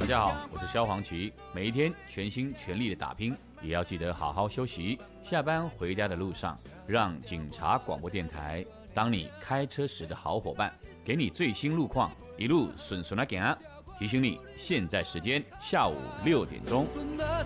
大家好，我是萧煌奇。每一天全心全力的打拼，也要记得好好休息。下班回家的路上，让警察广播电台当你开车时的好伙伴，给你最新路况，一路顺顺的行。提醒你，现在时间下午6点钟。